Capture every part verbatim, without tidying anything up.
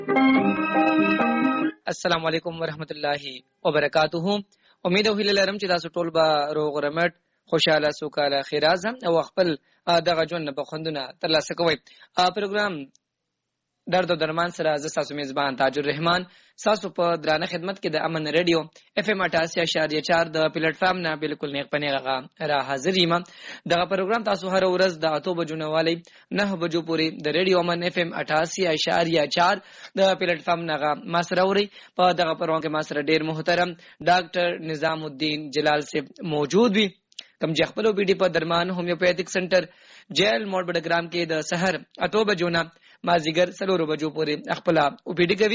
السلام علیکم ورحمت الله وبرکاتہ. امید او هیله لرم چې تاسو ټول به روغ رمټ خوشاله سوکاله خیراز او خپل دغه ژوند په خوندونه ترلاسه کوئ. پروګرام درد او درمان سره ز تاسو میزبان تاج الرحمن تاسو په درانه خدمت کې د امن رادیو اف ام اٹھاسی اشاریه چار د پلیټ فارم نه بالکل نیک پنیغه را حاضر یم. دغه پروګرام تاسو هر ورځ د اته بجو نه والی نه بجو پورې د رادیو امن اف ام اٹھاسی اشاریه چار د پلیټ فارم نه ما سره اوري. په دغه پروګرام کې ما سره ډیر محترم ډاکټر نظام الدین جلال صاحب موجود وي کوم چې خپل بي ډي په درمان هومیوپیتھک سنټر جیل موډ بډګرام کې د سحر اته بجو نه مازیګر سلورو بجو پورې خپل او پی ډي کوي.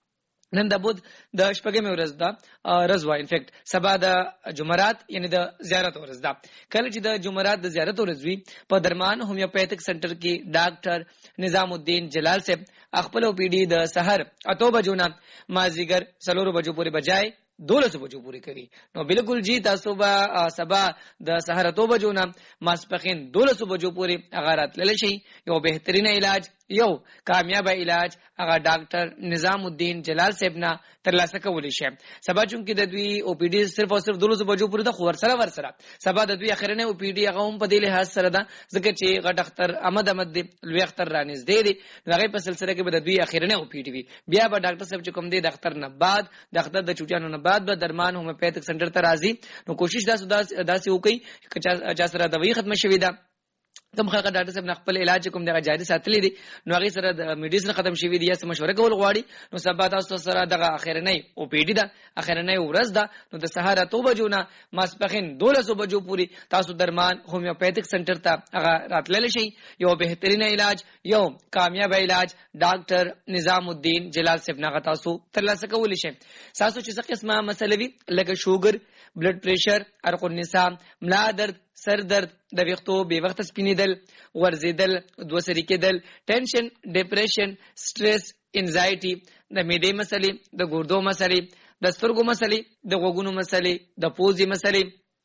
نن د بود د شپږمې ورځ ده رضوا انفیکټ سبا د جمعرات یعنی د زیارت ورځ ده. کله چې د جمعرات د زیارت ورځ وي په درمان هومیوپیتھک سنټر کې ډاکټر نظام الدین جلال صاحب خپل او پی ډي د سحر اته بجو نه مازیګر سلورو بجو پورې بجای دولس بجو پوری کوي. نو بالکل جی تاسو به سبا د سحر اته بجو نه ماسپخین دولس بجو پوری اغارات للی شي. یو بهترین علاج یو کامیاب علاج هغه ډاکټر نظام الدین جلال صاحب نه ترلاسه کولی شي. سبا چونکې د دوی او پی ډي صرف او صرف دولس بجو پوری د خور سره ور سره سبا د دوی اخرنه او پی ډي هغه هم په دې لحاظ سره ده ځکه چې غټ اختر احمد احمد دی لوی اختر رانیز دی دی هغه په سلسله کې به د دوی اخرنه او پی ډي وي. بیا به ډاکټر صاحب چې کوم دی د اختر نه بعد د اختر د چوټیانو نه بعد به درمان هومیوپیتھک سنټر ته راځي. نو کوشش دا داسې وکړي چې چا سره دوايي ختمه شوې ده کوم خلک ډاکټر صاحب خپل علاج کوم دغه جاري ساتلی دي نو هغه سره د میډیسن ختم شوی دی یا څه مشوره کول غواړي نو سبا تاسو سره دغه اخرنه او پی ډي ده اخرنه ورځ ده. نو د سهار اته بجو نه ماسپخین دولس بجو پوری تاسو درمان هومیوپیتھک سنټر ته هغه راتللی شي. یو بهترین علاج یو کامیاب علاج ډاکټر نظام الدین جلال صاحب نه تاسو ترلاسه کولی شئ. تاسو چې څه قسمه مسلې وي لکه شوګر بلډ پریشر ارق النساء ملا درد سر درد د ویښتو بې وخت سپینیدل ورزیدل دوسری کېدل ټینشن ډیپریشن سټریس انزایټي د معدې مسلې د ګردو مسلې د سترګو مسلې د غوږونو مسلې د پوزې مسلې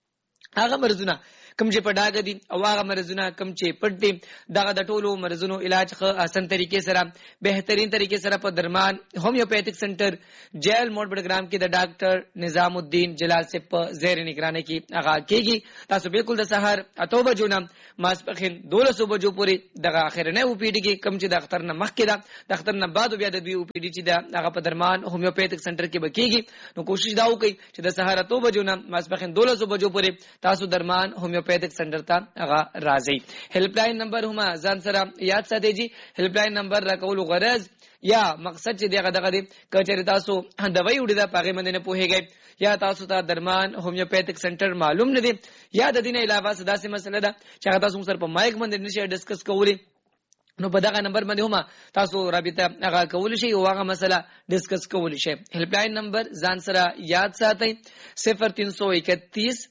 هغه مرزونه کوم چې په ډاګه دي او هغه مرزونه کوم چې پټ دي دغه د ټولو مرزونو علاج ښه آسان طریقې سره بهترین طریقې سره په درمان هومیوپیتھک سنټر جیل موډ بډګرام کې د ډاکټر نظام الدین جلال صاحب په زیر نگرانی کې هغه کېږي. تاسو بالکل د سحر اته بجو نه ماسپخین دولس بجو پورې دغه اخرنه او پی ډي کې کوم چې د اختر نه مخکې ده د اختر نه بعد بیا د دوی او پی ډي چې ده هغه په درمان هومیوپیتھک سنټر کې بکیږي. نو کوشش دا وکړئ چې د سحر اته بجو نه ماسپخین دولس بجو پورې تاسو درمان هومیوپیتھک سنټر ته هغه راځي. هیلپ لاین نمبر هم ځان سره یاد ساتئ جی. هیلپ لاین نمبر راکول غرض یا مقصد چې دغه دغه دی کچره تاسو دوايي وړي دا پاګې باندې نه پوهیږئ یا تاسو ته درمان هومیوپیتھک سنټر معلوم نه دی یا د دې نه علاوه څه داسې مسله ده چې تاسو سره په مایک باندې نشئ ډسکس کولی نو په دغه نمبر باندې هم تاسو رابطه هغه کولی شئ او هغه مسله ډسکس کولی شئ. هیلپ لاین نمبر ځان سره یاد ساتئ صفر تین سو اکتیس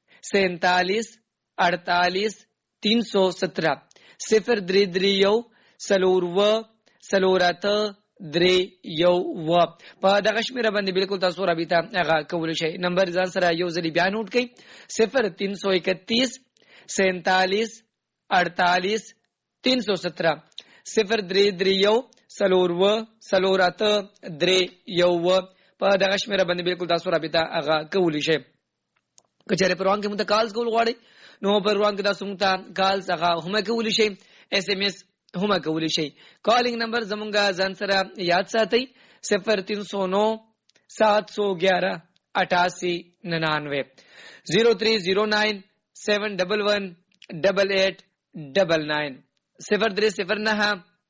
سینتالیس اڑتالیس تین سو سترہ صفر دری دری یو سلور و سلورات دری یو و په دغه شمیره باندې بالکل تاسو رابطه هغه کولی شئ. نمبر ځان سره یو ځلی بیا نوٹ کړئ صفر تین سو اکتیس سینتالیس اڑتالیس تین سو سترہ صفر دری دری یو سلور و سلورات دری یو و په دغه شمیره باندې بالکل تاسو رابطه هغه کولی شئ. کچره پروان کې مونږ کالز کول غواړئ نو پروان کې تاسو مونږ کالز هغه هم کولی شئ. ایس ایم ایس هم کولی شئ. کالینګ نمبر زمونږه ځان سره یاد ساتئ صفر تین سو نو سات سو گیارہ اٹھاسی ننانوے زیرو تھری زیرو نائن سیون ڈبل ون ڈبل ایٹ ڈبل نائن صفر تھری صفر نہ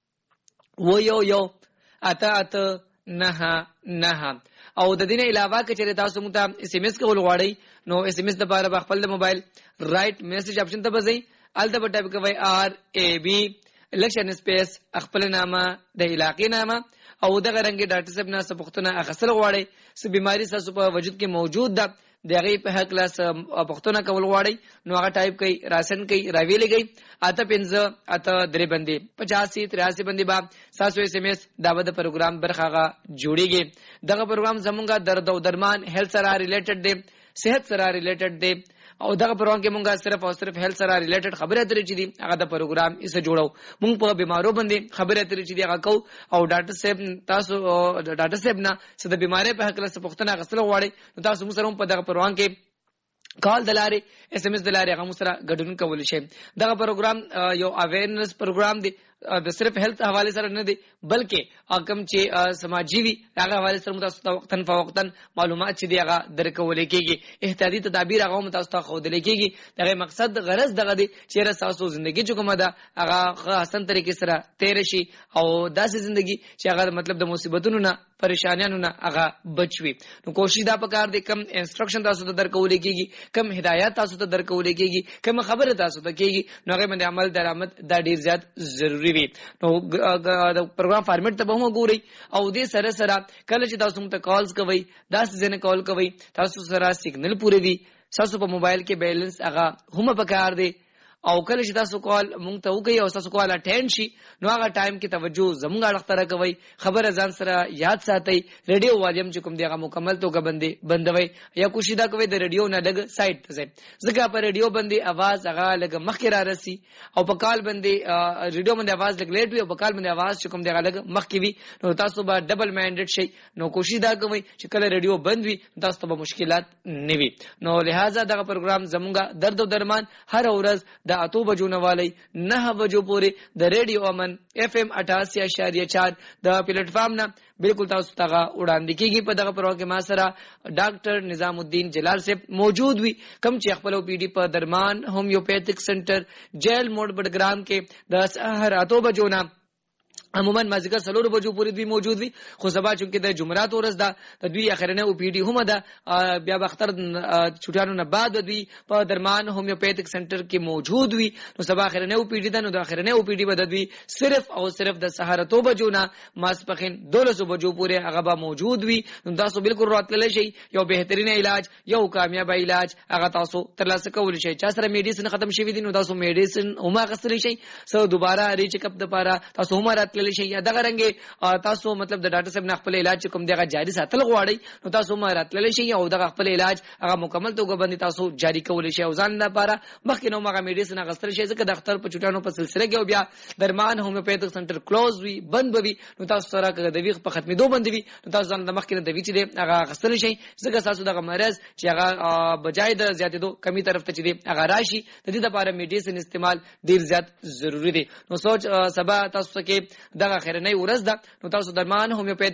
و یو یو اتا ات نه نه. او د دې نه علاوه کچره تاسو مونږ ته اس ام اس کول غواړئ نو اس ام اس لپاره په خپل موبایل رائټ میسج اپشن ته بځئ الته په ټایپ کوئ آر ای بی الیکشن سپیس خپل نامه د علاقې نامه او دغه رنګ ډاکټر صاحب نه سپختونه اخصل غواړي څه بیماری تاسو په وجود کې موجود ده دغه په حق لاس پختونه کول غواړي نو هغه ټایپ کوي راسن کوي راوی لګي اته پنځه اته درې باندې پچاسی تریاسی باندې با ساسو اس ام اس داوه د پروګرام برخه جوړیږي. دغه پروګرام زمونږه درد او درمان هیلث سره ریلیټډ دی صحت سره ریلیټډ دی او دغه پروګرام کې مونږه صرف او صرف هیلث سره ریلیټډ خبرې اترې چې دي هغه د پروګرام یې جوړو. مونږ په بیمارو باندې خبرې اترې چې دي هغه کو او ډاکټر صاحب تاسو ډاکټر صاحب نه څه د بیماری په حق له پوښتنه غسل غواړي نو تاسو موږ سره په دغه پروګرام کې کال دلاره اس ام اس دلاره هغه موږ سره ګډون کولی شي. دغه پروګرام یو اویرنس پروګرام دی د صرف هیلث حواله سره نه دی بلکې اکم چې سماجی وی هغه حواله سره متاسو وختن فوقتن معلومات چې دی هغه درکول کېږي احتیاطي تدابیر هغه متاسو خو دل کېږي. دغه مقصد غرض دغه دی چې راسو ژوندۍ چې کومه ده هغه حسن طریقې سره تیر شي او داسې ژوندۍ چې هغه مطلب د مصیبتونو نه پریشانانو نه هغه بچوي. نو کوشش دا پکار دی کم انسټرکشن تاسو ته درکول کېږي کم هدایت تاسو ته درکول کېږي کم خبره تاسو ته کېږي نو هغه باندې عمل درآمد دا ډیر زیات ضروری وي. نو د پروګرام فارمیټ ته به هم ګوري او دې سره سره کله چې تاسو ته کالز کوي داس ځنه کال کوي تاسو سره سیګنل پوره وي تاسو په موبایل کې بیلنس هغه هم پکار دی او کله چې تاسو کال مونږ ته وکي او تاسو کال اټینډ شي نو هغه ټایم کې توجه زموږ اړخ ته راکوي خبره ځان سره یاد ساتي ریډیو والیم چې کوم دی هغه مکمل توګه باندې بندوي یا کوشش دا کوي د ریډیو نه لګ سایت ته ځي ځکه په ریډیو باندې आवाज هغه لګ مخکې را رسي او په کال باندې ریډیو باندې आवाज لګ لیټ وي او په کال باندې आवाज چې کوم دی هغه لګ مخکې وي نو تاسو به ډبل مایندډ شي. نو کوشش دا کوي چې کله ریډیو بند وي تاسو ته به مشکلات نه وي. نو لہذا دا پروګرام زمونږه درد او درمان هر ورځ د اتو بجو نه والی نه بجو پورې د ریډیو امن اف ام اٹھاسی اشاریه چار د پلیټ فارم نه بالکل تاسو ته وړاندې کیږي. په دغه پروګرام کې ما سره ډاکټر نظام الدین جلال صاحب موجود وي کم چې خپل او پی ډی په درمان هومیوپیتھک سنټر جیل موډ بډګرام کې د سحر اتو بجو نه عموما مازیګر سلور بجو پورې دوی موجود وي خو سبا چې د جمعرات ورځ ده د دوی اخرنه او پی ډی هم ده بیا بختر چټانو نه بعد دوی په درمان هومیوپیتھک سنټر کې موجود وي نو سبا اخرنه او پی ډی ده نو د اخرنه او پی ډی به دوی صرف او صرف د سحر تو بجو نه ماسپخین دولس بجو پورې هغه به موجود وي. نو تاسو بالکل راتللی شي یو بهترین علاج یو کامیاب علاج هغه تاسو ترلاسه کولی شي. چا سره میډیسن ختم شوی دي نو تاسو میډیسن هم غسلی شي سو دوباره ریچ اپ د پاره تاسو هم راتللی شي یا دغه رنګ تاسو مطلب د ډاکټر صاحب نه خپل علاج کوم دغه جاری ساتل غواړي نو تاسو هم راتللی شي او دغه خپل علاج هغه مکمل توګه باندې تاسو جاری کولی شي او ځان لپاره مخکې نو هغه میډیسن غسل شي ځکه د ډاکټر په چټانو په سلسله کې او بیا درمان هومیوپیتھک سنټر کلوز وي بند وي نو تاسو سره د ویغ په ختمېدو باندې وي نو تاسو ځان د مخکې د وی چې هغه غسل شي ځکه تاسو دغه مرز چې هغه بجای د زیاتېدو کمی طرف ته چې هغه راشي د دې لپاره میډیسن استعمال ډیر زیات ضروری دی. نو سوچ سبا تاسو کې دغه خیرنۍ ورځ ده نو تاسو درمان هومیوپیتھک